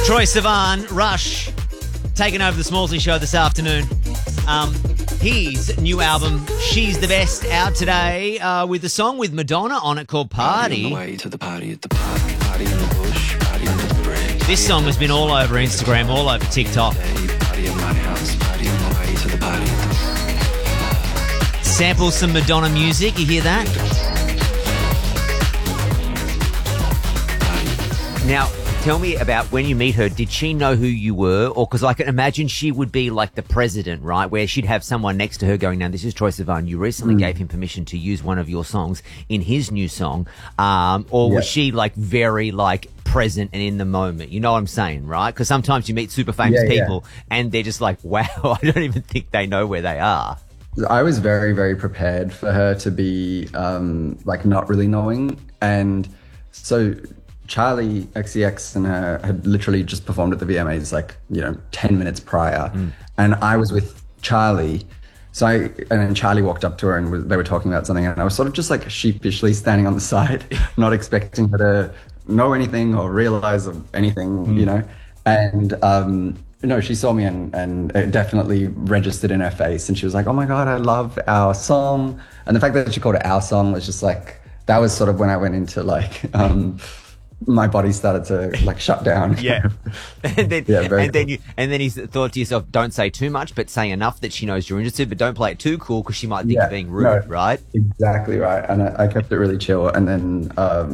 Troye Sivan, Rush, taking over the Smallsy show this afternoon. His new album, She's the Best, out today with a song with Madonna on it called Party. This song has been all over Instagram, all over TikTok. Sample some Madonna music, you hear that? Now, tell me about when you meet her, did she know who you were? Or because I can imagine she would be like the president, right? Where she'd have someone next to her going, now, this is Troye Sivan. You recently gave him permission to use one of your songs in his new song. Or was she like very like present and in the moment? You know what I'm saying, right? Because sometimes you meet super famous people and they're just like, wow, I don't even think they know where they are. I was very, very prepared for her to be like not really knowing. And so Charlie XCX and her had literally just performed at the VMAs like, 10 minutes prior. And I was with Charlie. And then Charlie walked up to her and they were talking about something. And I was sort of just like sheepishly standing on the side, not expecting her to know anything or realize anything, And, she saw me and it definitely registered in her face. And she was like, oh my God, I love our song. And the fact that she called it our song was just like, that was sort of when I went into like, my body started to like shut down. Yeah. And then, cool. and then you thought to yourself, don't say too much, but say enough that she knows you're interested, but don't play it too cool because she might think you're being rude, right? Exactly right. And I kept it really chill. And then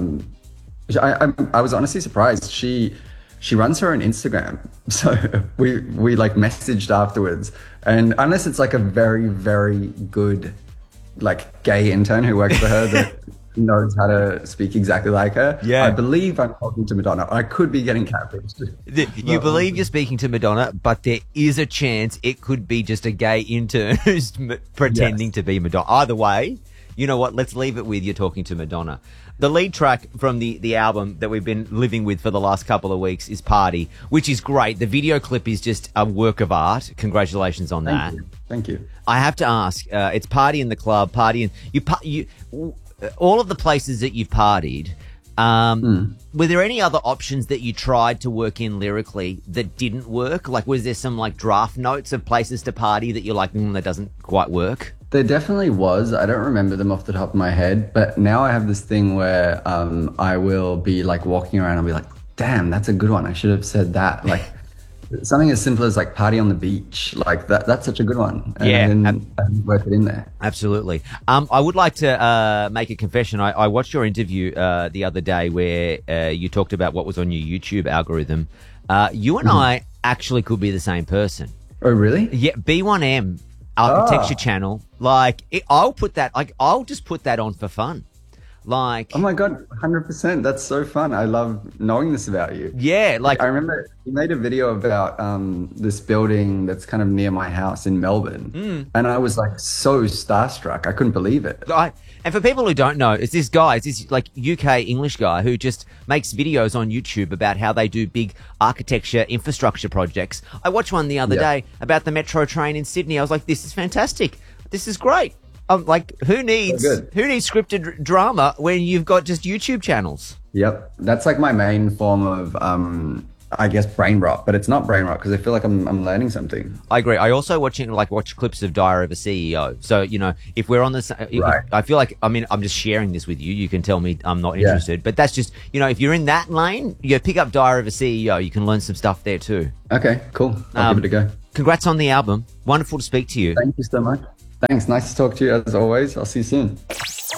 I was honestly surprised. She runs her own Instagram. So we like messaged afterwards. And unless it's like a very, very good like gay intern who works for her that knows how to speak exactly like her. Yeah. I believe I'm talking to Madonna. I could be getting catfished. You believe you're speaking to Madonna, but there is a chance it could be just a gay intern who's pretending to be Madonna. Either way, you know what? Let's leave it with you're talking to Madonna. The lead track from the album that we've been living with for the last couple of weeks is Party, which is great. The video clip is just a work of art. Congratulations on that. Thank you. I have to ask, it's Party in the Club, Party in... You all of the places that you've partied, were there any other options that you tried to work in lyrically that didn't work? Like, was there some like draft notes of places to party that you're like, that doesn't quite work? There definitely was. I don't remember them off the top of my head, but now I have this thing where I will be like walking around and be like, damn, that's a good one. I should have said that. Like something as simple as like party on the beach, like that's such a good one. And I work it in there. Absolutely. I would like to make a confession. I watched your interview the other day where you talked about what was on your YouTube algorithm. You and I actually could be the same person. Oh, really? Yeah, B1M Architecture Channel. Like, I'll just put that on for fun. Like, oh my God, 100%. That's so fun. I love knowing this about you. Yeah. Like, I remember you made a video about this building that's kind of near my house in Melbourne. And I was like so starstruck. I couldn't believe it. And for people who don't know, it's this like UK English guy who just makes videos on YouTube about how they do big architecture infrastructure projects. I watched one the other day about the metro train in Sydney. I was like, this is fantastic. This is great. Like, who needs scripted drama when you've got just YouTube channels? Yep. That's like my main form of, I guess, brain rot, but it's not brain rot because I feel like I'm learning something. I agree. I also watch clips of Diary of a CEO. So, if we're on this, I feel like, I'm just sharing this with you. You can tell me I'm not interested, but that's just, if you're in that lane, you pick up Diary of a CEO. You can learn some stuff there too. Okay, cool. I'll give it a go. Congrats on the album. Wonderful to speak to you. Thank you so much. Thanks. Nice to talk to you as always. I'll see you soon. The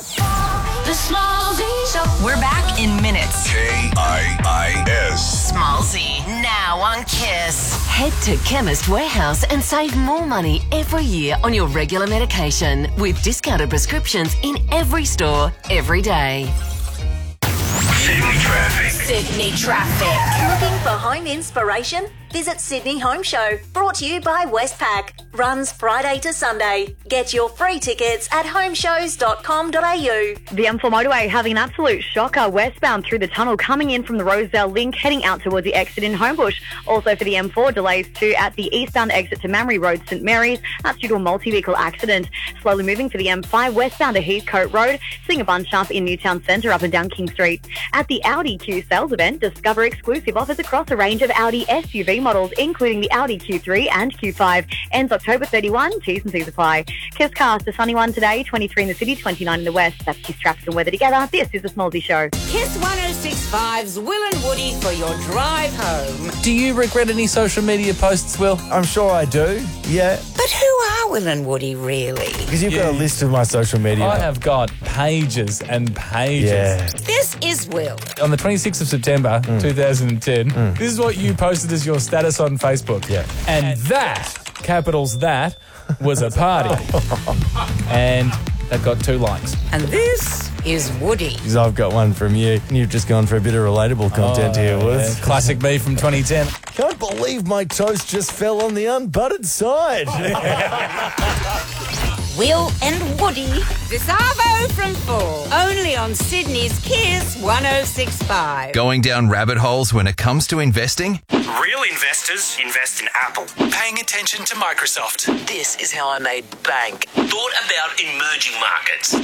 Smallsy Show. We're back in minutes. KIIS. Smallsy. Now on Kiss. Head to Chemist Warehouse and save more money every year on your regular medication with discounted prescriptions in every store, every day. Sydney traffic. Sydney traffic. Looking for home inspiration? Visit Sydney Home Show, brought to you by Westpac. Runs Friday to Sunday. Get your free tickets at homeshows.com.au. The M4 motorway having an absolute shocker westbound through the tunnel coming in from the Rosedale link, heading out towards the exit in Homebush. Also for the M4, delays too at the eastbound exit to Mamre Road, St Mary's. That's due to a multi-vehicle accident. Slowly moving for the M5 westbound to Heathcote Road, seeing a bunch up in Newtown Centre up and down King Street. At the Audi Q sales event, discover exclusive offers across a range of Audi SUV models, including the Audi Q3 and Q5. Ends October 31, T's and C's apply. Kiss cast, a sunny one today, 23 in the city, 29 in the west. That's Kiss traffic and weather together. This is the Smallsy Show. Kiss 106.5's Will and Woody for your drive home. Do you regret any social media posts, Will? I'm sure I do, yeah. But who are Will and Woody really? Because you've got a list of my social media. I have got pages and pages. Yeah. This is Will. On the 26th of September 2010, this is what you posted as your status on Facebook. Yeah. And that, capitals that, was a party. And that got 2 likes. And this is Woody. Because I've got one from you. You've just gone for a bit of relatable content here, Woods. Yeah. Classic me from 2010. Can't believe my toast just fell on the unbuttered side. Will and Woody. This Arvo from 4. Only on Sydney's Kiss 106.5. Going down rabbit holes when it comes to investing? Real investors invest in Apple. Paying attention to Microsoft. This is how I made bank. Thought about emerging markets.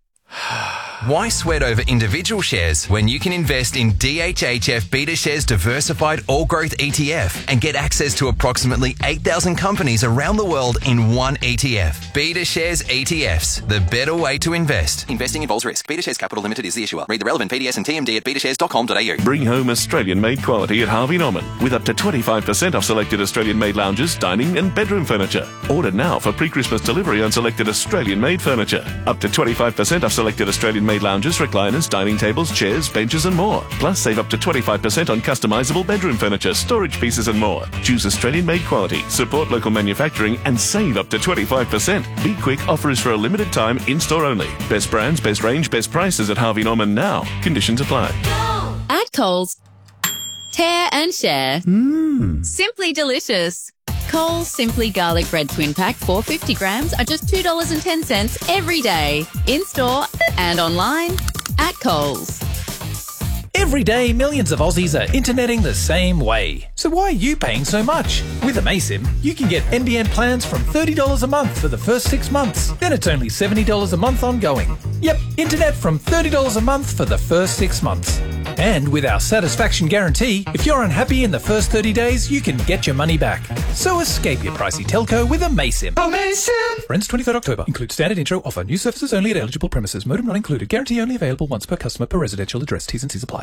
Why sweat over individual shares when you can invest in DHHF BetaShares Diversified All Growth ETF and get access to approximately 8,000 companies around the world in one ETF? BetaShares ETFs, the better way to invest. Investing involves risk. BetaShares Capital Limited is the issuer. Read the relevant PDS and TMD at betashares.com.au. Bring home Australian-made quality at Harvey Norman with up to 25% off selected Australian-made lounges, dining and bedroom furniture. Order now for pre-Christmas delivery on selected Australian-made furniture. Up to 25% off selected Australian-made lounges, recliners, dining tables, chairs, benches and more. Plus, save up to 25% on customisable bedroom furniture, storage pieces and more. Choose Australian-made quality, support local manufacturing and save up to 25%. Be quick, offer is for a limited time, in-store only. Best brands, best range, best prices at Harvey Norman now. Conditions apply. At Coles, tear and share. Simply delicious. Coles Simply Garlic Bread Twin Pack 450 grams are just $2.10 every day. In-store and online at Coles. Every day, millions of Aussies are interneting the same way. So why are you paying so much? With amaysim, you can get NBN plans from $30 a month for the first 6 months. Then it's only $70 a month ongoing. Yep, internet from $30 a month for the first 6 months. And with our satisfaction guarantee, if you're unhappy in the first 30 days, you can get your money back. So escape your pricey telco with amaysim. Amaysim! Ends 23rd October. Includes standard intro offer. New services only at eligible premises. Modem not included. Guarantee only available once per customer per residential address. T's and C's apply.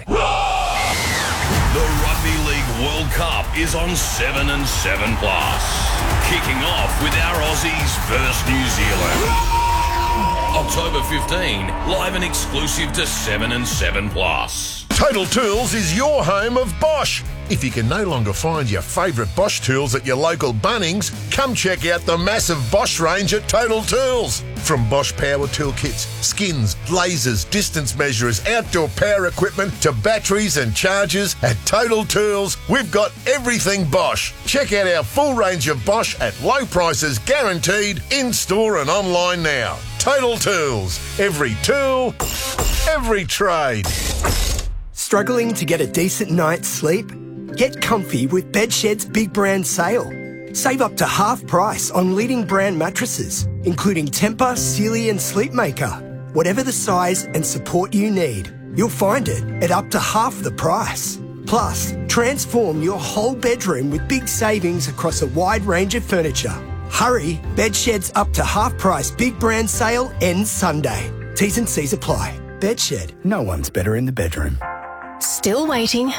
The Rugby League World Cup is on 7 and 7 Plus. Kicking off with our Aussies versus New Zealand. October 15, live and exclusive to 7 and 7 Plus. Total Tools is your home of Bosch. If you can no longer find your favourite Bosch tools at your local Bunnings, come check out the massive Bosch range at Total Tools. From Bosch power tool kits, skins, lasers, distance measurers, outdoor power equipment to batteries and chargers, at Total Tools, we've got everything Bosch. Check out our full range of Bosch at low prices guaranteed, in-store and online now. Total Tools. Every tool, every trade. Struggling to get a decent night's sleep? Get comfy with Bedshed's Big Brand Sale. Save up to half price on leading brand mattresses, including Tempur, Sealy and Sleepmaker. Whatever the size and support you need, you'll find it at up to half the price. Plus, transform your whole bedroom with big savings across a wide range of furniture. Hurry, Bedshed's up to half price Big Brand Sale ends Sunday. T's and C's apply. Bedshed, no one's better in the bedroom. Still waiting.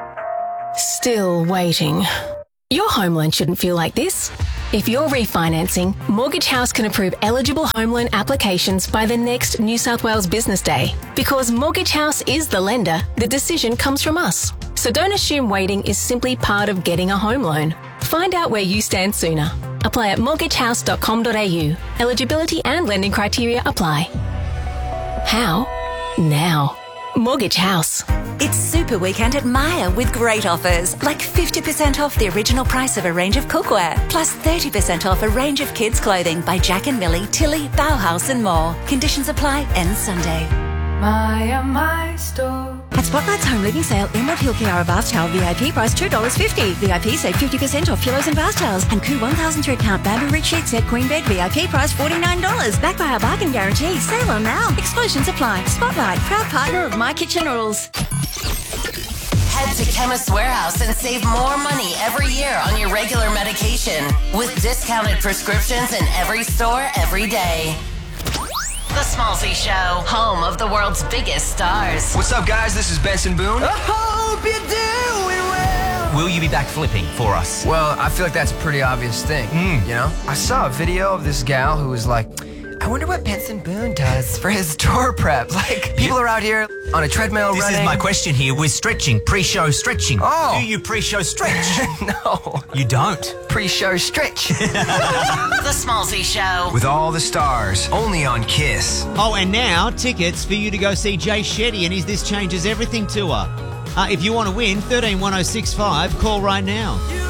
Still waiting. Your home loan shouldn't feel like this. If you're refinancing, Mortgage House can approve eligible home loan applications by the next New South Wales Business Day. Because Mortgage House is the lender, the decision comes from us. So don't assume waiting is simply part of getting a home loan. Find out where you stand sooner. Apply at mortgagehouse.com.au. Eligibility and lending criteria apply. How? Now. Mortgage House. It's Super Weekend at Myer with great offers, like 50% off the original price of a range of cookware, plus 30% off a range of kids' clothing by Jack and Millie, Tilly, Bauhaus and more. Conditions apply, ends Sunday. Myer, my store. At Spotlight's home living sale, Emerald Hill Kiara bath towel VIP price $2.50. VIP save 50% off pillows and bath towels. And Koo 1,000 thread count bamboo rich sheet set queen bed VIP price $49. Backed by our bargain guarantee. Sale on now. Exclusions apply. Spotlight, proud partner of My Kitchen Rules. Head to Chemist Warehouse and save more money every year on your regular medication with discounted prescriptions in every store every day. The Smallzy Show, home of the world's biggest stars. What's up, guys? This is Benson Boone. I hope you're doing well. Will you be back flipping for us? Well, I feel like that's a pretty obvious thing, you know? I saw a video of this gal who was like, I wonder what Benson Boone does for his tour prep. Like, people are out here on a treadmill running. This is my question here. We're stretching, pre-show stretching. Oh. Do you pre-show stretch? No. You don't? Pre-show stretch. The Smallzy Show. With all the stars, only on KISS. Oh, and now, tickets for you to go see Jay Shetty and his This Changes Everything tour. If you want to win, 131065, call right now.